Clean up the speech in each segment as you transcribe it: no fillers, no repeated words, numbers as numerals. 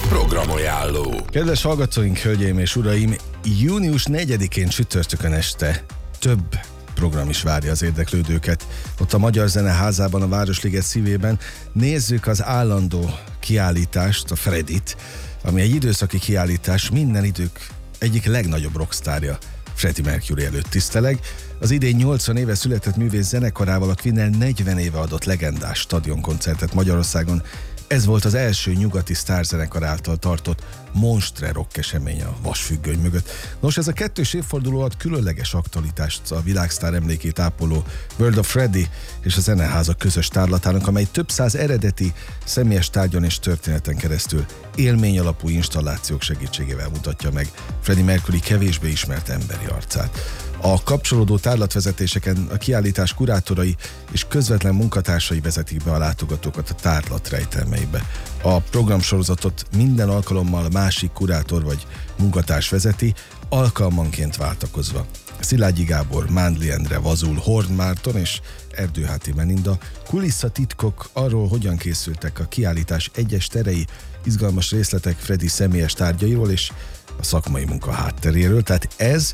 Programajánló. Kedves hallgatóink, hölgyeim és uraim, június 4-én csütörtökön este több program is várja az érdeklődőket. Ott a Magyar Zeneházában, a Városliget szívében nézzük az állandó kiállítást, a Freddit, ami egy időszaki kiállítás, minden idők egyik legnagyobb rockstárja, Freddie Mercury előtt tiszteleg. Az idén 80 éve született művész zenekarával a Queen 40 éve adott legendás stadionkoncertet Magyarországon. Ez volt az első nyugati sztárzenekar által tartott monstre rock esemény a vasfüggöny mögött. Nos, ez a kettős évforduló ad különleges aktualitást a világsztár emlékét ápoló World of Freddie és a Zeneháza közös tárlatának, amely több száz eredeti, személyes tárgyon és történeten keresztül élmény alapú installációk segítségével mutatja meg Freddie Mercury kevésbé ismert emberi arcát. A kapcsolódó tárlatvezetéseken a kiállítás kurátorai és közvetlen munkatársai vezetik be a látogatókat a tárlat rejtelmeibe. A programsorozatot minden alkalommal másik kurátor vagy munkatárs vezeti, alkalmanként váltakozva. Szilágyi Gábor, Mándli Endre, Vazul, Horn Márton és Erdőháti Melinda kulisszatitkok arról, hogyan készültek a kiállítás egyes terei, izgalmas részletek Freddie személyes tárgyairól és a szakmai munka hátteréről. Tehát ez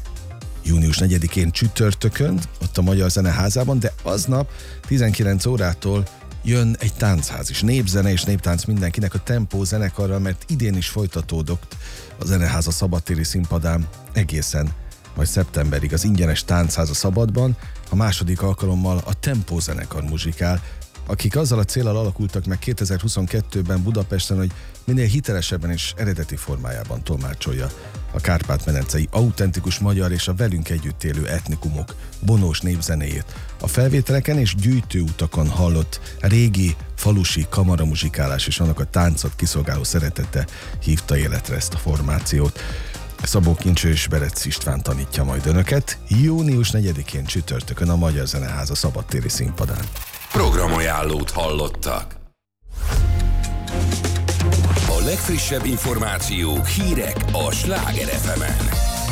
június 4-én csütörtökön, ott a Magyar Zeneházában, de aznap 19 órától jön egy táncház is. Népzene és néptánc mindenkinek, a Tempó zenekarral, mert idén is folytatódott a Zeneháza szabadtéri színpadán egészen majd szeptemberig az ingyenes táncház a Szabadban. A második alkalommal a Tempó zenekar muzsikál, akik azzal a céllal alakultak meg 2022-ben Budapesten, hogy minél hitelesebben és eredeti formájában tolmácsolja a kárpát-medencei autentikus magyar és a velünk együtt élő etnikumok vonós népzenéjét. A felvételeken és gyűjtőutakon hallott régi falusi kamaramuzsikálás és annak a táncot kiszolgáló szeretete hívta életre ezt a formációt. Szabó Kincső és Berec István tanítja majd önöket június 4-én csütörtökön a Magyar Zeneháza szabadtéri színpadán. Programajánlót hallottak. A legfrissebb információk, hírek a Sláger FM-en.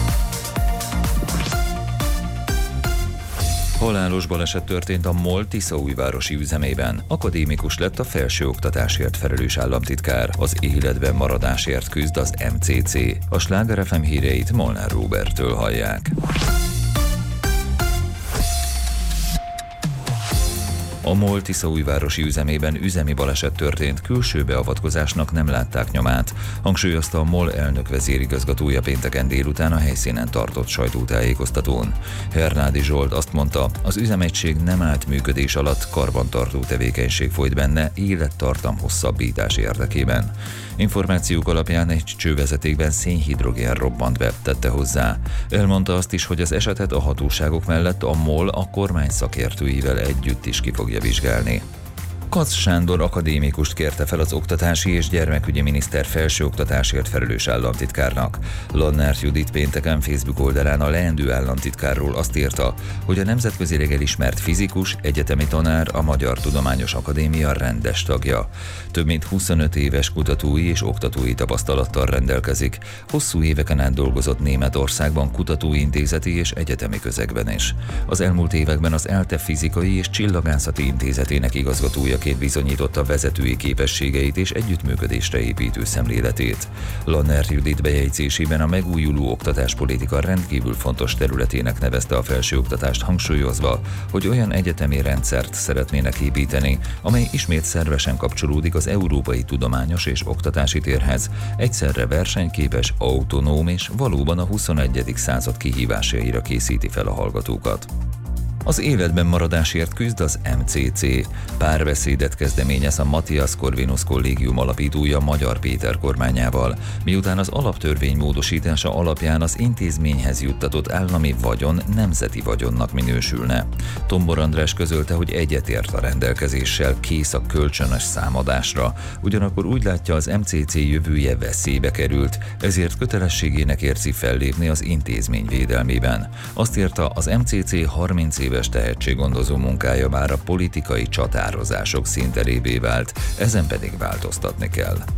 Halálos baleset történt a MOL Tiszaújvárosi üzemében. Akadémikus lett a felsőoktatásért felelős államtitkár. Az életben maradásért küzd az MCC. A Sláger FM híreit Molnár Róberttől hallják. A MOL Tiszaújvárosi üzemében üzemi baleset történt, külső beavatkozásnak nem látták nyomát, hangsúlyozta a MOL elnök vezérigazgatója pénteken délután a helyszínen tartott sajtótájékoztatón. Hernádi Zsolt azt mondta, az üzemegység nem állt működés alatt, karbantartó tevékenység folyt benne élettartam hosszabbítás érdekében. Információk alapján egy csővezetékben szénhidrogén robbant be, tette hozzá. Elmondta azt is, hogy az esetet a hatóságok mellett a MOL a kormány szakértőivel együtt is ki fogja vizsgálni. Kac Sándor akadémikust kérte fel az oktatási és gyermekügyi miniszter felsőoktatásért felelős államtitkárnak. Lannert Judit pénteken Facebook oldalán a leendő államtitkárról azt írta, hogy a nemzetközileg elismert fizikus, egyetemi tanár, a Magyar Tudományos Akadémia rendes tagja. Több mint 25 éves kutatói és oktatói tapasztalattal rendelkezik. Hosszú éveken át dolgozott Németországban kutatóintézeti és egyetemi közegben is. Az elmúlt években az ELTE fizikai és csillagászati intézetének igazgatója bizonyította vezetői képességeit és együttműködésre építő szemléletét. Lannert Judit bejegyzésében a megújuló oktatáspolitika rendkívül fontos területének nevezte a felsőoktatást, hangsúlyozva, hogy olyan egyetemi rendszert szeretnének építeni, amely ismét szervesen kapcsolódik az európai tudományos és oktatási térhez, egyszerre versenyképes, autonóm és valóban a 21. század kihívásaira készíti fel a hallgatókat. Az életben maradásért küzd az MCC. Párbeszédet kezdeményez a Matthias Corvinus Kollégium alapítója Magyar Péter kormányával, miután az alaptörvény módosítása alapján az intézményhez juttatott állami vagyon nemzeti vagyonnak minősülne. Tombor András közölte, hogy egyetért a rendelkezéssel, kész a kölcsönös számadásra, ugyanakkor úgy látja, az MCC jövője veszélybe került, ezért kötelességének érzi fellépni az intézmény védelmében. Azt írta, az MCC 30 éves tehetséggondozó munkája már a politikai csatározások színterévé vált, ezen pedig változtatni kell.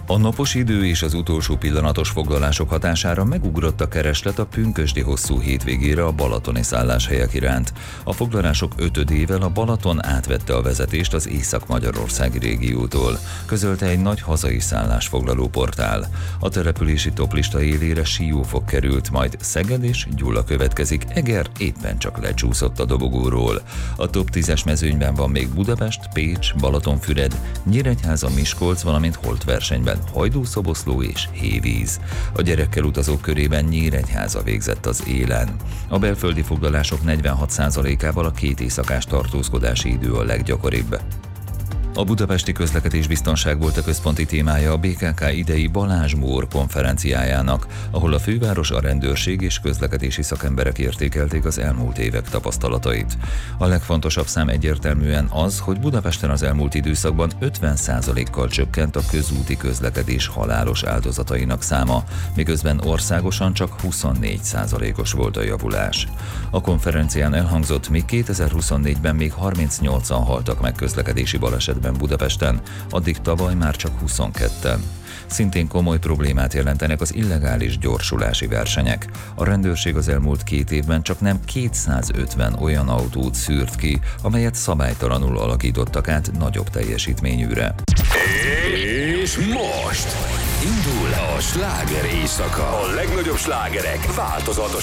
A napos idő és az utolsó pillanatos foglalások hatására megugrott a kereslet a pünkösdi hosszú hétvégére a balatoni szálláshelyek iránt. A foglalások 5-ével a Balaton átvette a vezetést az észak-magyarországi régiótól, közölte egy nagy hazai szállásfoglaló portál. A települési toplista élére Siófok került, majd Szeged és Gyula következik, Eger éppen csak lecsúszott a dobogóról. A top 10-es mezőnyben van még Budapest, Pécs, Balatonfüred, Nyíregyháza, Miskolc, valamint Holt versenyben Hajdú-Szoboszló és Hévíz. A gyerekkel utazók körében Nyíregyháza végzett az élen. A belföldi foglalások 46%-ával a 2 éjszakás tartózkodási idő a leggyakoribb. A budapesti közlekedésbiztonság volt a központi témája a BKK idei Balázs Mór konferenciájának, ahol a főváros, a rendőrség és közlekedési szakemberek értékelték az elmúlt évek tapasztalatait. A legfontosabb szám egyértelműen az, hogy Budapesten az elmúlt időszakban 50%-kal csökkent a közúti közlekedés halálos áldozatainak száma, miközben országosan csak 24%-os volt a javulás. A konferencián elhangzott, míg 2024-ben még 38-an haltak meg közlekedési balesetben Budapesten, addig tavaly már csak 22-en. Szintén komoly problémát jelentenek az illegális gyorsulási versenyek. A rendőrség az elmúlt 2 évben csak nem 250 olyan autót szűrt ki, amelyet szabálytalanul alakítottak át nagyobb teljesítményűre. És most indul a sláger éjszaka. A legnagyobb slágerek változatos